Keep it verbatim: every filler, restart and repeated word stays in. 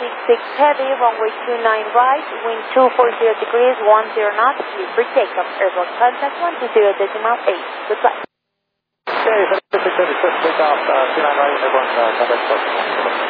six six heavy, runway two nine right, wind two four zero degrees, one zero knots, clear for takeoff. Airborne contact one two zero decimal eight. Goodbye. Okay, seven six six, take off, uh, two nine right, airborne uh, contact.